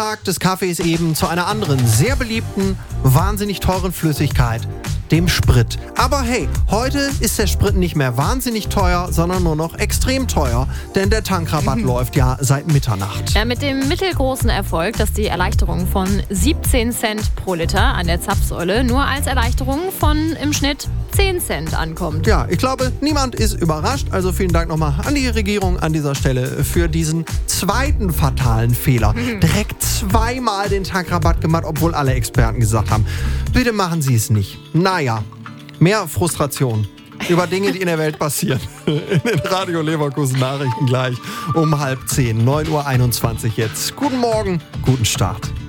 Tag des Kaffees eben zu einer anderen, sehr beliebten, wahnsinnig teuren Flüssigkeit, dem Sprit. Aber hey, heute ist der Sprit nicht mehr wahnsinnig teuer, sondern nur noch extrem teuer, denn der Tankrabatt läuft ja seit Mitternacht. Ja, mit dem mittelgroßen Erfolg, dass die Erleichterung von 17 Cent pro Liter an der Zapfsäule nur als Erleichterung von im Schnitt 10 Cent ankommt. Ja, ich glaube, niemand ist überrascht. Also vielen Dank nochmal an die Regierung an dieser Stelle für diesen zweiten fatalen Fehler. Direkt zweimal den Tankrabatt gemacht, obwohl alle Experten gesagt haben, bitte machen Sie es nicht. Naja, mehr Frustration über Dinge, die in der Welt passieren. In den Radio Leverkusen Nachrichten gleich um 9:30, 9:21 Uhr jetzt. Guten Morgen, guten Start.